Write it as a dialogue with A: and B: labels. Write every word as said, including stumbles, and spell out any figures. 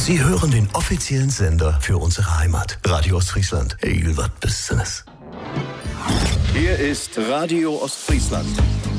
A: Sie hören den offiziellen Sender für unsere Heimat. Radio Ostfriesland. Hey, was bist du?
B: Hier ist Radio Ostfriesland.